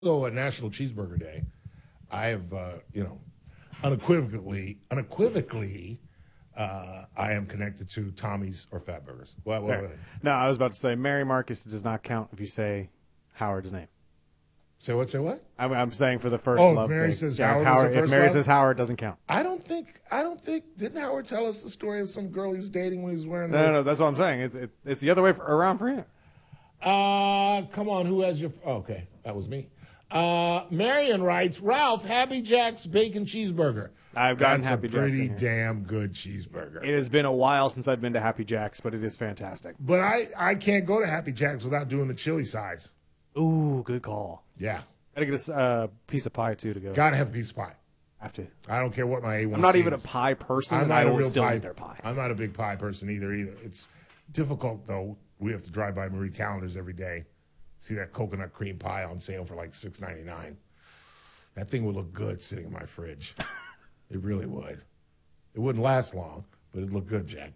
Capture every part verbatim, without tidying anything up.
also a National Cheeseburger Day. I have, uh, you know, unequivocally, unequivocally, uh, I am connected to Tommy's or Fatburgers. What, what, what? No, I was about to say Mary Marcus does not count if you say Howard's name. Say what? Say what? I'm, I'm saying for the first Oh, love if Mary thing. says Yeah, Howard, Howard was her if first Mary love? says Howard, doesn't count. I don't think. I don't think. Didn't Howard tell us the story of some girl he was dating when he was wearing? No, the, no, no, that's what I'm saying. It's it, it's the other way for, around for him. Uh, come on. Who has your? Oh, okay, that was me. Uh, Marion writes, Ralph, Happy Jack's bacon cheeseburger. I've gotten That's Happy a Jack's pretty in here. damn good cheeseburger. It has been a while since I've been to Happy Jack's, but it is fantastic. But I, I can't go to Happy Jack's without doing the chili size. Ooh, good call. Yeah. Gotta get a uh, piece of pie too to go. Gotta have a piece of pie. Have to. I don't care what my A one C I'm not even a is. pie person. I'm and not I a will real still pie. eat their pie. I'm not a big pie person either. Either it's difficult though. We have to drive by Marie Callender's every day. See that coconut cream pie on sale for like six ninety-nine. That thing would look good sitting in my fridge. It really would. It wouldn't last long, but it'd look good, Jack.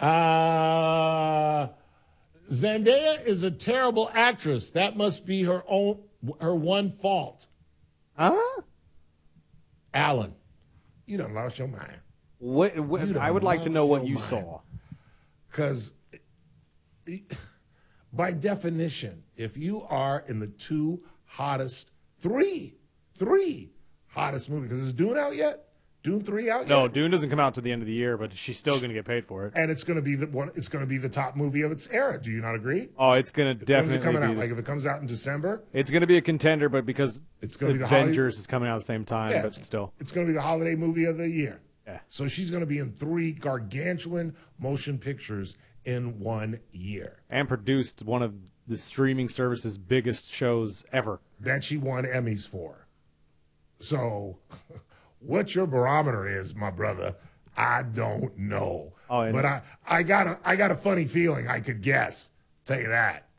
Uh, Zendaya is a terrible actress. That must be her own, her one fault. Huh? Alan, you done lost your mind. What, what, You done I would like to lost know what your you mind. saw. Because by definition, if you are in the two hottest, three, three hottest movies, because is Dune out yet? Dune three out No, yet? Dune doesn't come out to the end of the year, but she's still going to get paid for it. And it's going to be the one. It's going to be the top movie of its era. Do you not agree? Oh, it's going to When's definitely it coming be out? the- Like if it comes out in December, it's going to be a contender, but because It's gonna be the Holly- Avengers is coming out at the same time, yeah, but it's, still. it's going to be the holiday movie of the year. Yeah. So she's going to be in three gargantuan motion pictures in one year And produced one of the streaming service's biggest shows ever. that she won Emmys for. So, what your barometer is, my brother, I don't know. Oh, and- but I, I got a, I got a funny feeling I could guess. Tell you that.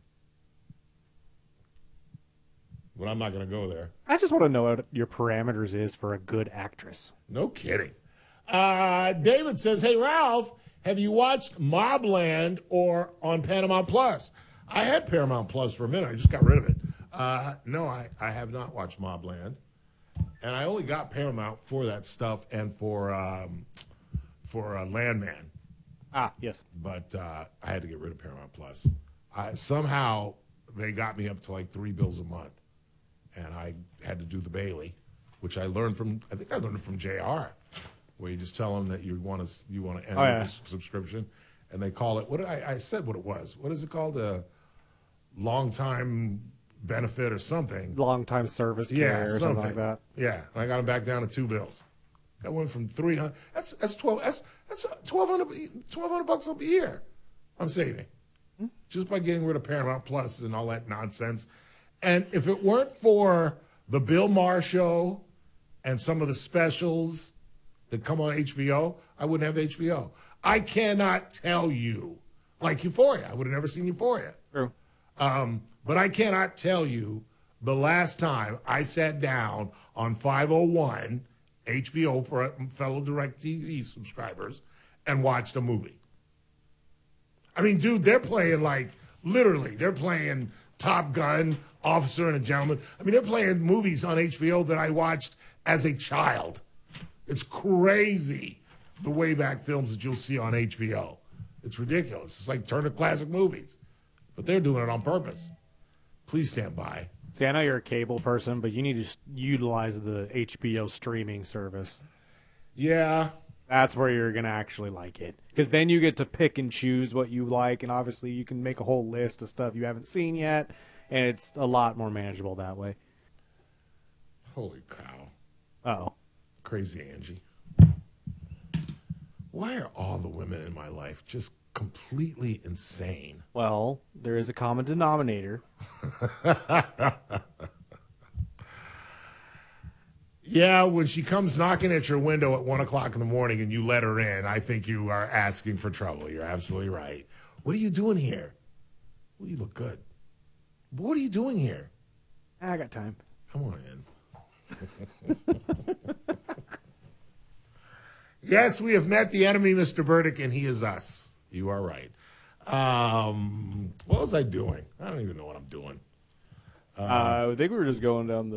But I'm not going to go there. I just want to know what your parameters is for a good actress. No kidding. Uh, David says, "Hey Ralph, have you watched Mobland or on Paramount Plus?" I had Paramount Plus for a minute. I just got rid of it. Uh, no, I, I have not watched Mobland, and I only got Paramount for that stuff and for um, for uh, Landman. Ah, yes. But uh, I had to get rid of Paramount Plus. I, somehow they got me up to like three bills a month, and I had to do the Bailey, which I learned from. I think I learned it from J R, where you just tell them that you want to you want to end Oh, yeah. this subscription, and they call it. What did I, I said what it was. What is it called? A long time benefit or something. Long time service care Yeah, or something. something like that. Yeah, and I got them back down to two bills. Got one from three hundred. That's that's twelve. That's that's twelve hundred. Twelve hundred bucks a year. I'm saving just by getting rid of Paramount Plus and all that nonsense. And if it weren't for the Bill Maher show and some of the specials that come on H B O, I wouldn't have H B O. I cannot tell you, like Euphoria. I would have never seen Euphoria. True. Um, but I cannot tell you the last time I sat down on five oh one H B O for fellow DirecTV subscribers and watched a movie. I mean, dude, they're playing like, literally, they're playing Top Gun, Officer and a Gentleman. I mean, they're playing movies on H B O that I watched as a child. It's crazy, the way back films that you'll see on H B O. It's ridiculous. It's like Turner Classic Movies. But they're doing it on purpose. Please stand by. See, I know you're a cable person, but you need to just utilize the H B O streaming service. Yeah. That's where you're going to actually like it. Because then you get to pick and choose what you like, and obviously you can make a whole list of stuff you haven't seen yet, and it's a lot more manageable that way. Holy cow. Uh-oh. Crazy Angie. Why are all the women in my life just completely insane? Well, there is a common denominator. Yeah, when she comes knocking at your window at one o'clock in the morning and you let her in, I think you are asking for trouble. You're absolutely right. What are you doing here? Well, you look good. But what are you doing here? I got time. Come on in. Yes, we have met the enemy, Mister Burdick, and he is us. You are right. Um, what was I doing? I don't even know what I'm doing. Uh, I think we were just going down